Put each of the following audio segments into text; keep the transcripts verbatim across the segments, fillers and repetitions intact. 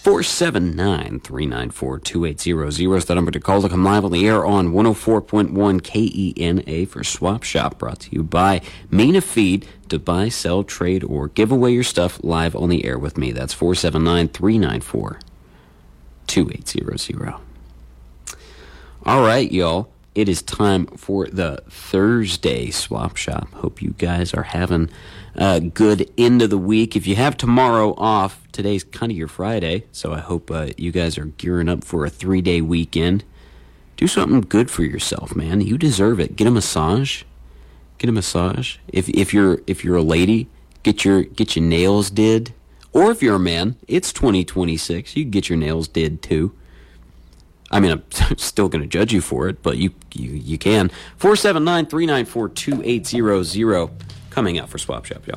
four seven nine, three nine four, two eight zero zero is the number to call to come live on the air on one oh four point one K E N A for Swap Shop, brought to you by Mina Feed, to buy, sell, trade, or give away your stuff live on the air with me. That's four seven nine, three nine four, two eight zero zero. All right, y'all. It is time for the Thursday Swap Shop. Hope you guys are having a good end of the week. If you have tomorrow off, today's kind of your Friday, so I hope uh, you guys are gearing up for a three-day weekend. Do something good for yourself, man. You deserve it. Get a massage. Get a massage. If if you're if you're a lady, get your get your nails did. Or if you're a man, it's twenty twenty-six. You can get your nails did too. I mean, I'm still going to judge you for it, but you you, you can. four seven nine, three nine four, two eight zero zero coming out for Swap Shop, y'all.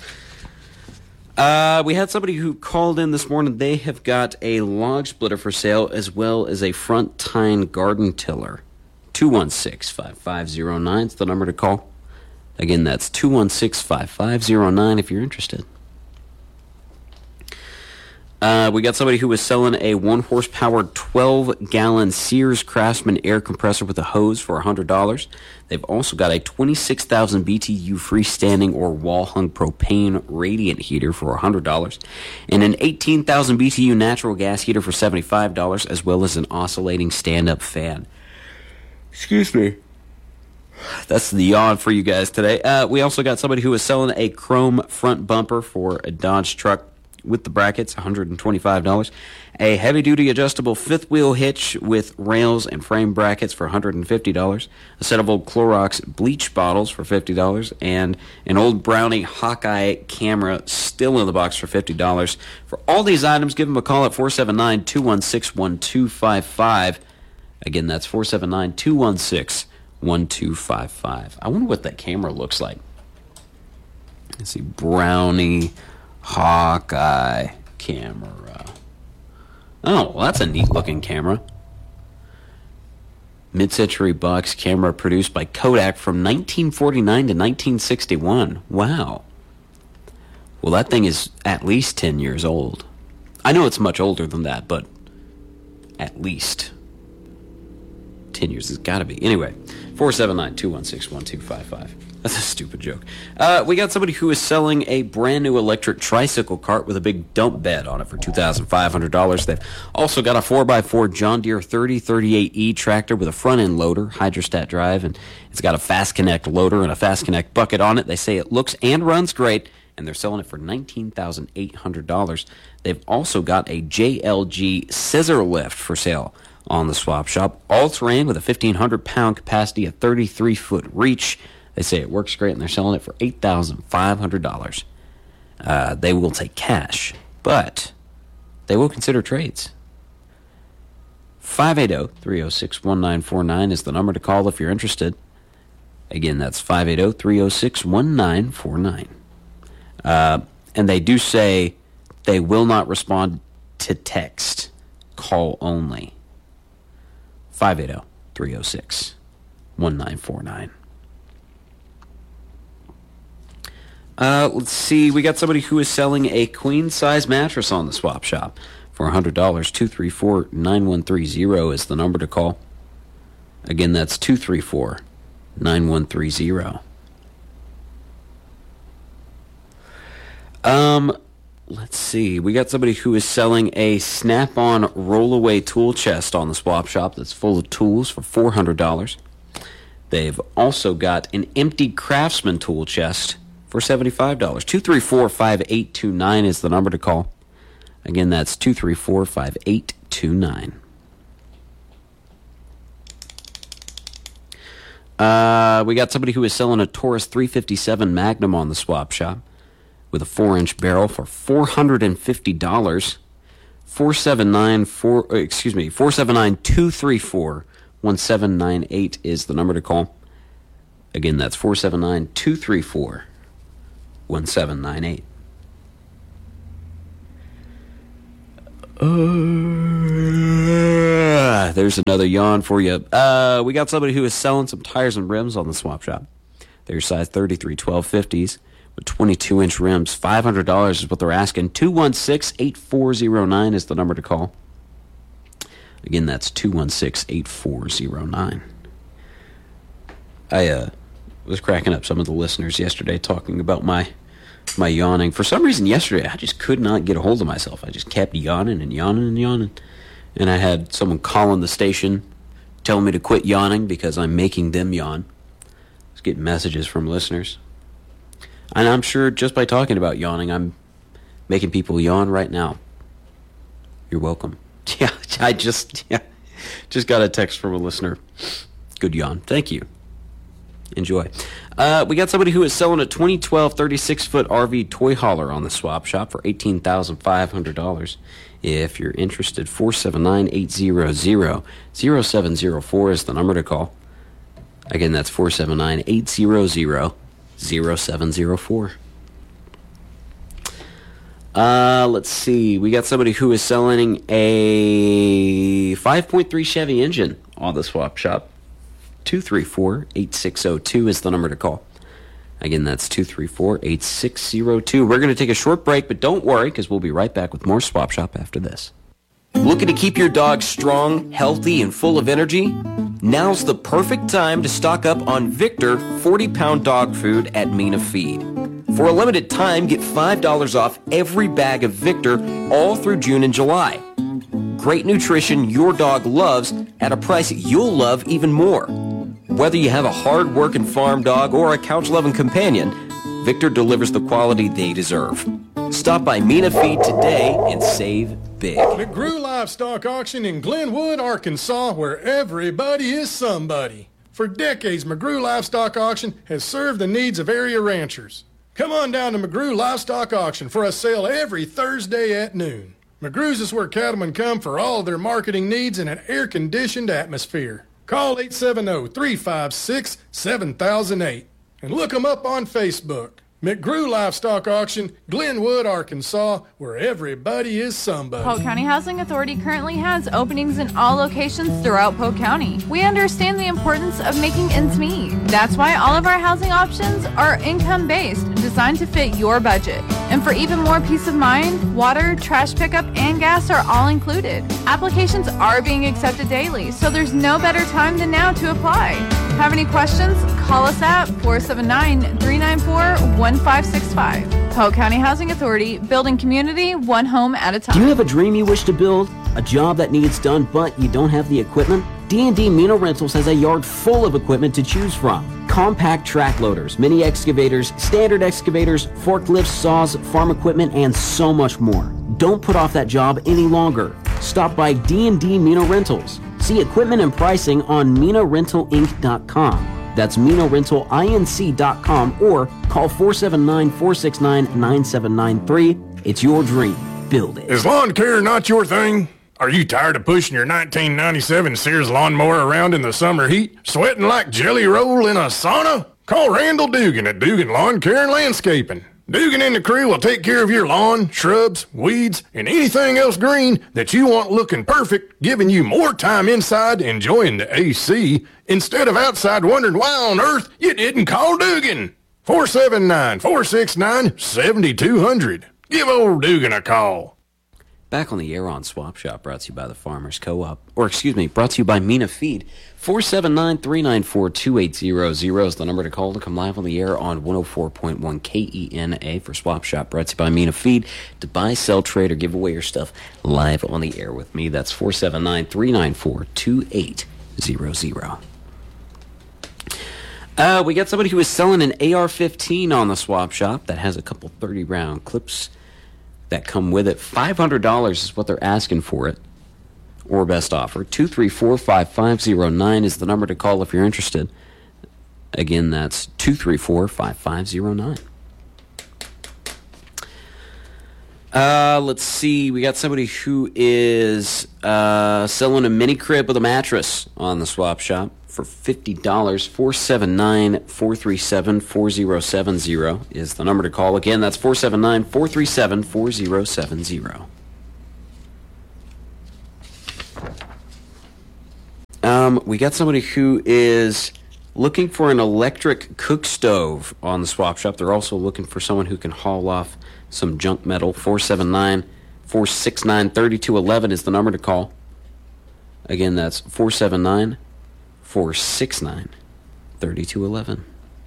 Uh, we had somebody who called in this morning. They have got a log splitter for sale as well as a front tine garden tiller. two one six, five five zero nine is the number to call. Again, that's two one six, five five zero nine if you're interested. Uh, we got somebody who was selling a one-horsepower, twelve-gallon Sears Craftsman air compressor with a hose for one hundred dollars. They've also got a twenty-six thousand B T U freestanding or wall-hung propane radiant heater for one hundred dollars, and an eighteen thousand B T U natural gas heater for seventy-five dollars, as well as an oscillating stand-up fan. Excuse me. That's the yawn for you guys today. Uh, we also got somebody who was selling a chrome front bumper for a Dodge truck with the brackets, one hundred twenty-five dollars. A heavy-duty adjustable fifth-wheel hitch with rails and frame brackets for one hundred fifty dollars. A set of old Clorox bleach bottles for fifty dollars. And an old Brownie Hawkeye camera still in the box for fifty dollars. For all these items, give them a call at four seven nine, two one six, one two five five. Again, that's four seven nine, two one six, one two five five. I wonder what that camera looks like. Let's see, Brownie Hawkeye camera. Oh, well, that's a neat-looking camera. Mid-century box camera produced by Kodak from nineteen forty-nine to nineteen sixty-one. Wow. Well, that thing is at least ten years old. I know it's much older than that, but at least ten years has got to be. Anyway, four seven nine, two one six, one two five five. That's a stupid joke. Uh, we got somebody who is selling a brand new electric tricycle cart with a big dump bed on it for two thousand five hundred dollars. They've also got a four by four John Deere thirty thirty-eight E tractor with a front-end loader, hydrostat drive, and it's got a Fast Connect loader and a Fast Connect bucket on it. They say it looks and runs great, and they're selling it for nineteen thousand eight hundred dollars. They've also got a J L G scissor lift for sale on the Swap Shop. All-terrain with a fifteen hundred pound capacity, a thirty-three foot reach. They say it works great, and they're selling it for eight thousand five hundred dollars. Uh, they will take cash, but they will consider trades. five eight zero, three zero six, one nine four nine is the number to call if you're interested. Again, that's five eight zero, three zero six, one nine four nine. Uh, and they do say they will not respond to text. Call only. five eight zero, three zero six, one nine four nine. Uh, let's see. We got somebody who is selling a queen-size mattress on the Swap Shop for one hundred dollars. two three four, nine one three zero is the number to call. Again, that's two three four, nine one three zero. Um, let's see. We got somebody who is selling a Snap-on roll-away tool chest on the Swap Shop that's full of tools for four hundred dollars. They've also got an empty Craftsman tool chest for seventy-five dollars. two three four, five eight two nine is the number to call. Again, that's two three four, five eight two nine. Uh, we got somebody who is selling a Taurus three fifty-seven Magnum on the Swap Shop with a four inch barrel for four hundred fifty dollars. four seven nine, four, excuse me, four seven nine, two three four, one seven nine eight is the number to call. Again, that's four seven nine, two three four, one seven nine eight. Uh, there's another yawn for you. Uh, we got somebody who is selling some tires and rims on the Swap Shop. They're size thirty-three twelve fifties with twenty-two inch rims. five hundred dollars is what they're asking. two one six, eight four zero nine is the number to call. Again, that's two one six, eight four zero nine. I uh, was cracking up some of the listeners yesterday talking about my my yawning. For some reason yesterday, I just could not get a hold of myself. I just kept yawning and yawning and yawning. And I had someone calling the station telling me to quit yawning because I'm making them yawn. I was getting messages from listeners. And I'm sure just by talking about yawning, I'm making people yawn right now. You're welcome. Yeah, I just yeah, just got a text from a listener. Good yawn. Thank you. Enjoy. Uh, we got somebody who is selling a twenty twelve thirty-six foot R V toy hauler on the swap shop for eighteen thousand five hundred dollars. If you're interested, four seven nine, eight zero zero, zero seven zero four is the number to call. Again, that's four seven nine, eight zero zero, zero seven zero four. Uh, let's see. We got somebody who is selling a five point three Chevy engine on the swap shop. two three four, eight six zero two is the number to call. Again, that's two three four, eight six zero two. We're going to take a short break, but don't worry, because we'll be right back with more Swap Shop after this. Looking to keep your dog strong, healthy, and full of energy? Now's the perfect time to stock up on Victor forty pound dog food at Mina Feed. For a limited time, get five dollars off every bag of Victor all through June and July. Great nutrition your dog loves at a price you'll love even more. Whether you have a hard-working farm dog or a couch-loving companion, Victor delivers the quality they deserve. Stop by Mina Feed today and save big. McGrew Livestock Auction in Glenwood, Arkansas, where everybody is somebody. For decades, McGrew Livestock Auction has served the needs of area ranchers. Come on down to McGrew Livestock Auction for a sale every Thursday at noon. McGrew's is where cattlemen come for all of their marketing needs in an air-conditioned atmosphere. Call eight seven zero, three five six, seven thousand eight and look them up on Facebook. McGrew Livestock Auction, Glenwood, Arkansas, where everybody is somebody. Polk County Housing Authority currently has openings in all locations throughout Polk County. We understand the importance of making ends meet. That's why all of our housing options are income-based, designed to fit your budget. And for even more peace of mind, water, trash pickup, and gas are all included. Applications are being accepted daily, so there's no better time than now to apply. Have any questions? Call us at four seven nine, three nine four, one five six five. Polk County Housing Authority, building community one home at a time. Do you have a dream you wish to build? A job that needs done but you don't have the equipment? D and D Mino Rentals has a yard full of equipment to choose from. Compact track loaders, mini excavators, standard excavators, forklifts, saws, farm equipment, and so much more. Don't put off that job any longer. Stop by D and D Mino Rentals. See equipment and pricing on Mino Rental Inc dot com. That's Mino Rental Inc dot com or call four seven nine, four six nine, nine seven nine three. It's your dream. Build it. Is lawn care not your thing? Are you tired of pushing your nineteen ninety-seven Sears lawnmower around in the summer heat, sweating like Jelly Roll in a sauna? Call Randall Dugan at Dugan Lawn Care and Landscaping. Dugan and the crew will take care of your lawn, shrubs, weeds, and anything else green that you want looking perfect, giving you more time inside enjoying the A C instead of outside wondering why on earth you didn't call Dugan. four seven nine, four six nine, seven two zero zero. Give old Dugan a call. Back on the air on Swap Shop, brought to you by the Farmers Co-op, or excuse me, brought to you by Mina Feed. four seven nine, three nine four, two eight zero zero is the number to call to come live on the air on one oh four point one K E N A for Swap Shop, brought to you by Mina Feed. To buy, sell, trade, or give away your stuff live on the air with me, that's four seven nine, three nine four, two eight zero zero. Uh, we got somebody who is selling an A R fifteen on the Swap Shop that has a couple thirty round clips that come with it. five hundred dollars is what they're asking for it, or best offer. two three four, five five zero nine is the number to call if you're interested. Again, that's two three four, five five zero nine. Uh, let's see. We got somebody who is uh, selling a mini crib with a mattress on the Swap Shop for fifty dollars. four seven nine, four three seven, four zero seven zero is the number to call. Again, that's four seven nine, four three seven, four zero seven zero. Um, we got somebody who is looking for an electric cook stove on the swap shop. They're also looking for someone who can haul off some junk metal. four seven nine, four six nine, three two one one is the number to call. Again, that's four seven nine, four six nine, three two one one.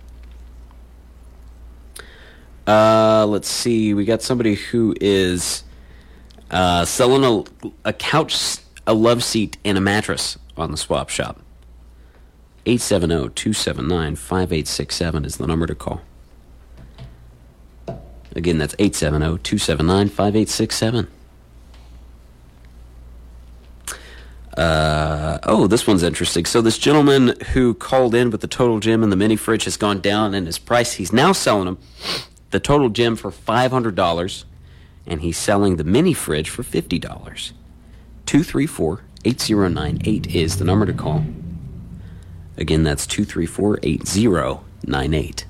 Uh, let's see. We got somebody who is uh, selling a, a couch, a love seat, and a mattress on the swap shop. eight seven zero, two seven nine, five eight six seven is the number to call. Again, that's eight seven zero, two seven nine, five eight six seven. Uh, oh, this one's interesting. So this gentleman who called in with the Total Gym and the mini fridge has gone down in his price. He's now selling them the Total Gym for five hundred dollars, and he's selling the mini fridge for fifty dollars. two three four, eight zero nine eight is the number to call. Again, that's two three four, eight zero nine eight.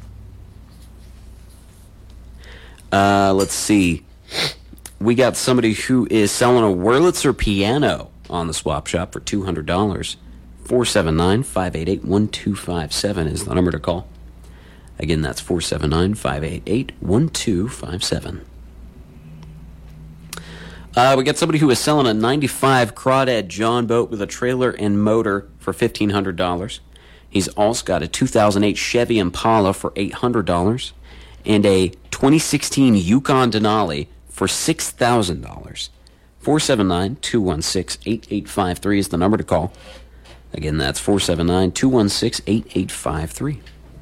Uh, let's see. We got somebody who is selling a Wurlitzer piano on the swap shop for two hundred dollars. four seven nine, five eight eight, one two five seven is the number to call. Again, that's four seven nine, five eight eight, one two five seven. Uh, we got somebody who is selling a ninety-five Crawdad John boat with a trailer and motor for fifteen hundred dollars. He's also got a two thousand eight Chevy Impala for eight hundred dollars and a twenty sixteen Yukon Denali for six thousand dollars. four seven nine, two one six, eight eight five three is the number to call. Again, that's four seven nine, two one six, eight eight five three.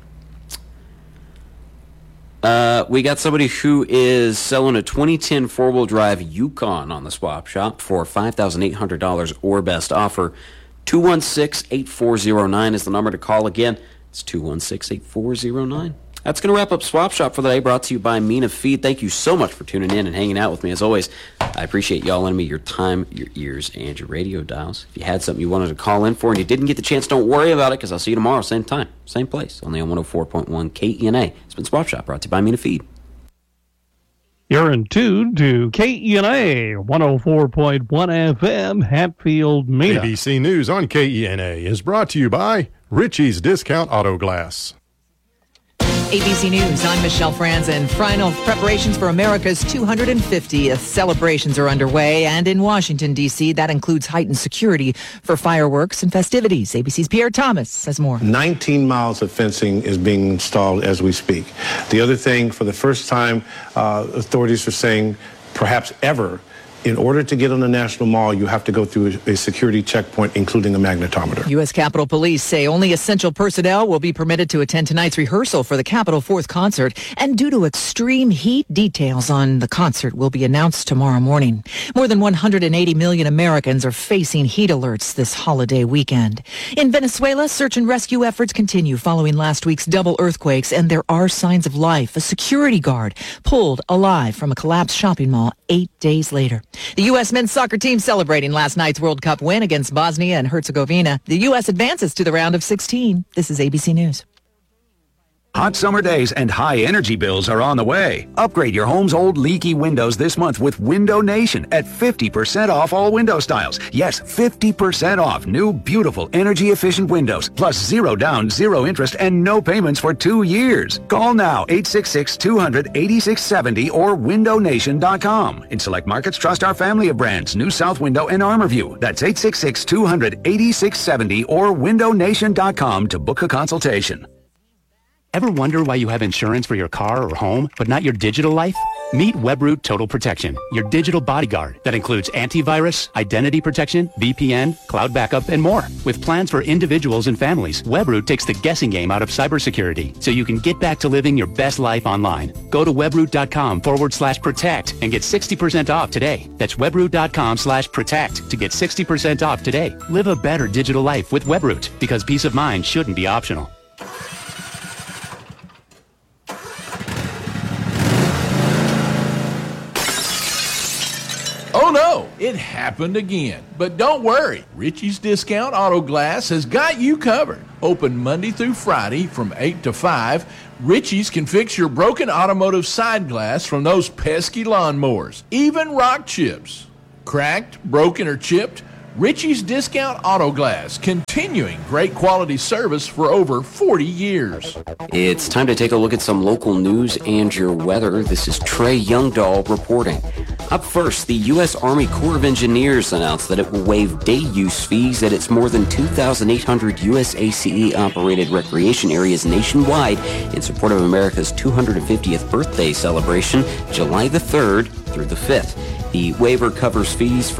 Uh, we got somebody who is selling a twenty ten four-wheel drive Yukon on the swap shop for five thousand eight hundred dollars or best offer. two one six, eight four zero nine is the number to call. Again, it's two one six, eight four zero nine. That's going to wrap up Swap Shop for the day, brought to you by Mina Feed. Thank you so much for tuning in and hanging out with me. As always, I appreciate y'all lending me your time, your ears, and your radio dials. If you had something you wanted to call in for and you didn't get the chance, don't worry about it, because I'll see you tomorrow, same time, same place, only on one oh four point one K E N A. It's been Swap Shop, brought to you by Mina Feed. You're in tune to K E N A, one oh four point one F M, Hatfield, Mina. A B C News on K E N A is brought to you by Richie's Discount Auto Glass. A B C News, I'm Michelle Franzen. Final preparations for America's two hundred fiftieth celebrations are underway, and in Washington, D C, that includes heightened security for fireworks and festivities. A B C's Pierre Thomas says more. nineteen miles of fencing is being installed as we speak. The other thing, for the first time, uh, authorities are saying, perhaps ever, in order to get on the National Mall, you have to go through a security checkpoint, including a magnetometer. U S Capitol Police say only essential personnel will be permitted to attend tonight's rehearsal for the Capitol Fourth concert. And due to extreme heat, details on the concert will be announced tomorrow morning. More than one hundred eighty million Americans are facing heat alerts this holiday weekend. In Venezuela, search and rescue efforts continue following last week's double earthquakes, and there are signs of life. A security guard pulled alive from a collapsed shopping mall eight days later. The U S men's soccer team celebrating last night's World Cup win against Bosnia and Herzegovina. The U S advances to the round of sixteen. This is A B C News. Hot summer days and high energy bills are on the way. Upgrade your home's old leaky windows this month with Window Nation at fifty percent off all window styles. Yes, fifty percent off new, beautiful, energy-efficient windows, plus zero down, zero interest, and no payments for two years. Call now, eight six six, two hundred, eighty-six seventy or window nation dot com. In select markets, trust our family of brands, New South Window and Armorview. That's eight six six, two hundred, eighty-six seventy or window nation dot com to book a consultation. Ever wonder why you have insurance for your car or home, but not your digital life? Meet Webroot Total Protection, your digital bodyguard that includes antivirus, identity protection, V P N, cloud backup, and more. With plans for individuals and families, Webroot takes the guessing game out of cybersecurity, so you can get back to living your best life online. Go to webroot.com forward slash protect and get sixty percent off today. That's webroot.com slash protect to get sixty percent off today. Live a better digital life with Webroot, because peace of mind shouldn't be optional. Oh no, it happened again. But don't worry, Richie's Discount Auto Glass has got you covered. Open Monday through Friday from eight to five, Richie's can fix your broken automotive side glass from those pesky lawnmowers, even rock chips. Cracked, broken, or chipped, Richie's Discount Auto Glass, continuing great quality service for over forty years. It's time to take a look at some local news and your weather. This is Trey Youngdahl reporting. Up first, the U S Army Corps of Engineers announced that it will waive day use fees at its more than two thousand eight hundred U S A C E-operated recreation areas nationwide in support of America's two hundred fiftieth birthday celebration, July the third through the fifth. The waiver covers fees for